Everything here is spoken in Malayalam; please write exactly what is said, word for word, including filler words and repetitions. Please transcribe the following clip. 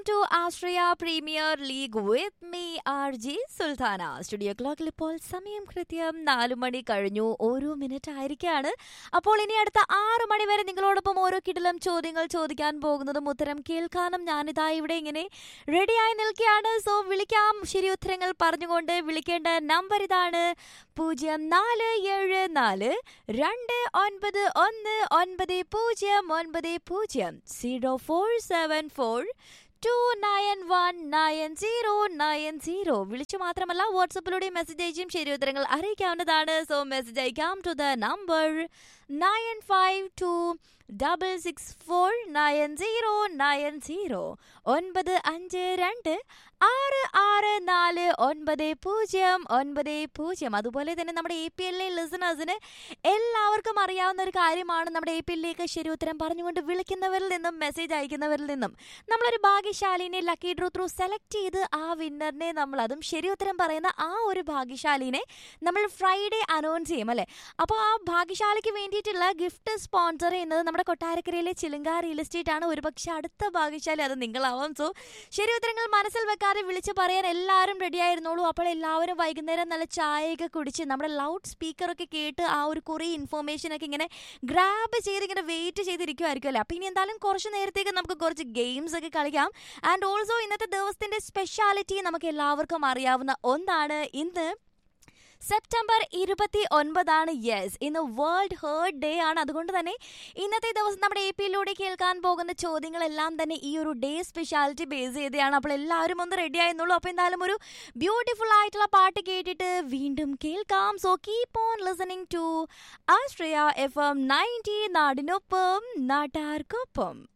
to Australia Premier League with me, R J Sultana. Studio ക്ലോക്കിൽ ഇപ്പോൾ സമയം കൃത്യം നാലു മണി കഴിഞ്ഞു ഓരോ മിനിറ്റ് ആയിരിക്കാണ്. അപ്പോൾ ഇനി അടുത്ത ആറു മണി വരെ നിങ്ങളോടൊപ്പം ഓരോ കിടിലം ചോദ്യങ്ങൾ ചോദിക്കാൻ പോകുന്നതും ഉത്തരം കേൾക്കാനും ഞാനിതാ ഇവിടെ ഇങ്ങനെ റെഡിയായി നിൽക്കുകയാണ്. സോ വിളിക്കാം, ശരി ഉത്തരങ്ങൾ പറഞ്ഞുകൊണ്ട്. വിളിക്കേണ്ട നമ്പർ ഇതാണ്: പൂജ്യം നാല് ഏഴ് നാല് രണ്ട് ഒൻപത് ഒന്ന് ഒൻപത് പൂജ്യം ഒൻപത് പൂജ്യം zero four seven four to nine one nine zero nine zero. വിളിച്ചു മാത്രമല്ല വാട്സപ്പിലൂടെ മെസ്സേജ് അയച്ചും ശരി ഉത്തരങ്ങൾ അറിയിക്കാവുന്നതാണ്. സോ മെസ്സേജ് അയക്കാം to the number nine five to double six four nine zero nine zero. ഒൻപത് അഞ്ച് രണ്ട് ആറ് ആറ് നാല് ഒൻപത് പൂജ്യം ഒൻപത് പൂജ്യം. അതുപോലെ തന്നെ നമ്മുടെ എ പി എല്ലിലെ ലിസണേഴ്സിന് എല്ലാവർക്കും അറിയാവുന്ന ഒരു കാര്യമാണ്, നമ്മുടെ എ പി എല്ലിലേക്ക് ശരി ഉത്തരം പറഞ്ഞുകൊണ്ട് വിളിക്കുന്നവരിൽ നിന്നും മെസ്സേജ് അയക്കുന്നവരിൽ നിന്നും നമ്മളൊരു ഭാഗ്യശാലിനെ ലക്കി ഡ്രോ ത്രൂ സെലക്ട് ചെയ്ത് ആ വിന്നറിനെ നമ്മൾ, അതും ശരി ഉത്തരം പറയുന്ന ആ ഒരു ഭാഗ്യശാലിനെ നമ്മൾ ഫ്രൈഡേ അനൗൺസ് ചെയ്യും അല്ലേ. അപ്പോൾ ആ ഭാഗ്യശാലിക്ക് വേണ്ടിയിട്ടുള്ള ഗിഫ്റ്റ് സ്പോൺസർ ചെയ്യുന്നത് നമ്മുടെ കൊട്ടാരക്കരയിലെ ചിലുങ്ക റിയൽ എസ്റ്റേറ്റ് ആണ്. ഒരുപക്ഷെ അടുത്ത ഭാഗ്യശാലി അത് നിങ്ങളാവാം. സോ ശരി ഉത്തരങ്ങൾ മനസ്സിൽ വെക്കാൻ വിളിച്ച് പറയാൻ എല്ലാവരും റെഡി ആയിരുന്നോളൂ. അപ്പോൾ എല്ലാവരും വൈകുന്നേരം നല്ല ചായയൊക്കെ കുടിച്ച് നമ്മുടെ ലൗഡ് സ്പീക്കറൊക്കെ കേട്ട് ആ ഒരു കുറേ ഇൻഫോർമേഷൻ ഒക്കെ ഇങ്ങനെ ഗ്രാബ് ചെയ്ത് ഇങ്ങനെ വെയിറ്റ് ചെയ്തിരിക്കുമായിരിക്കും അല്ലേ. അപ്പോൾ ഇനി എന്തായാലും കുറച്ച് നേരത്തേക്ക് നമുക്ക് കുറച്ച് ഗെയിംസ് ഒക്കെ കളിക്കാം. ആൻഡ് ഓൾസോ ഇന്നത്തെ ദിവസത്തിന്റെ സ്പെഷ്യാലിറ്റി നമുക്ക് എല്ലാവർക്കും അറിയാവുന്ന ഒന്നാണ്. ഇന്ന് സെപ്റ്റംബർ ഇരുപത്തി ഒൻപതാണ്. യെസ്, ഇന്ന് വേൾഡ് ഹേർട്ട് ഡേ ആണ്. അതുകൊണ്ട് തന്നെ ഇന്നത്തെ ദിവസം നമ്മുടെ എ പിയിലൂടെ കേൾക്കാൻ പോകുന്ന ചോദ്യങ്ങളെല്ലാം തന്നെ ഈ ഒരു ഡേ സ്പെഷ്യാലിറ്റി ബേസ് ചെയ്തതാണ്. അപ്പോൾ എല്ലാവരും ഒന്ന് റെഡി ആയിരുന്നുള്ളൂ. അപ്പോൾ എന്തായാലും ഒരു ബ്യൂട്ടിഫുൾ ആയിട്ടുള്ള പാട്ട് കേട്ടിട്ട് വീണ്ടും കേൾക്കാം. So keep on listening to Austria F M ninety, നാടിനൊപ്പം നാട്ടാർക്കൊപ്പം.